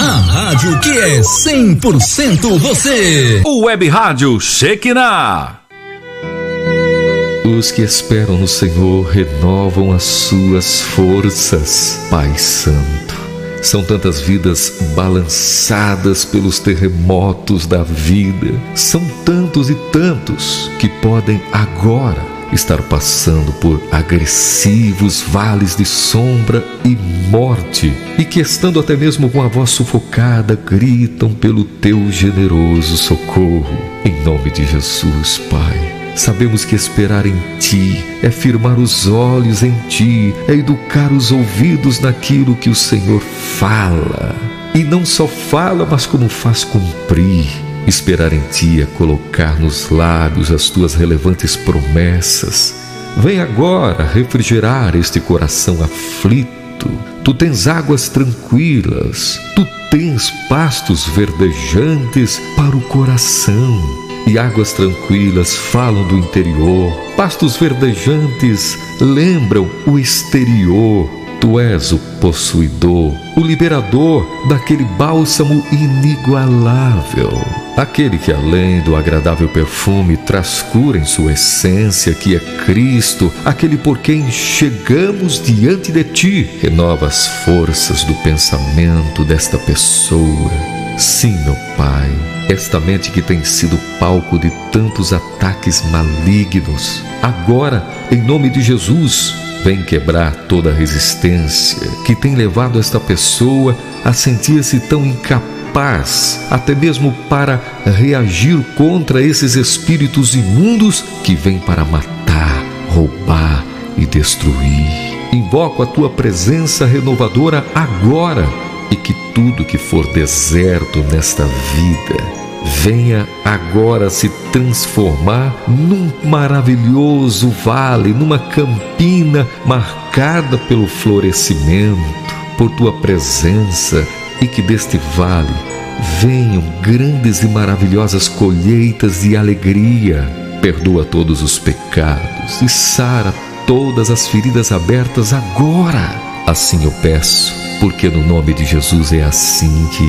A rádio que é 100% você. O Web Rádio Shekinah. Os que esperam no Senhor renovam as suas forças. Pai Santo, são tantas vidas balançadas pelos terremotos da vida. São tantos e tantos que podem agora estar passando por agressivos vales de sombra e morte, e que, estando até mesmo com a voz sufocada, gritam pelo teu generoso socorro. Em nome de Jesus, Pai, sabemos que esperar em Ti é firmar os olhos em Ti, é educar os ouvidos naquilo que o Senhor fala. E não só fala, mas como faz cumprir. Esperar em Ti é colocar nos lábios as Tuas relevantes promessas. Vem agora refrigerar este coração aflito. Tu tens águas tranquilas, Tu tens pastos verdejantes para o coração. E águas tranquilas falam do interior, pastos verdejantes lembram o exterior. Tu és o possuidor, o liberador daquele bálsamo inigualável, aquele que, além do agradável perfume, traz cura em sua essência, que é Cristo, aquele por quem chegamos diante de Ti. Renova as forças do pensamento desta pessoa. Sim, meu Pai, esta mente que tem sido palco de tantos ataques malignos, agora, em nome de Jesus, vem quebrar toda a resistência que tem levado esta pessoa a sentir-se tão incapaz, até mesmo para reagir contra esses espíritos imundos que vêm para matar, roubar e destruir. Invoco a Tua presença renovadora agora, e que tudo que for deserto nesta vida venha agora se transformar num maravilhoso vale, numa campina marcada pelo florescimento, por Tua presença, e que deste vale venham grandes e maravilhosas colheitas de alegria. Perdoa todos os pecados e sara todas as feridas abertas agora. Assim eu peço, porque no nome de Jesus é assim que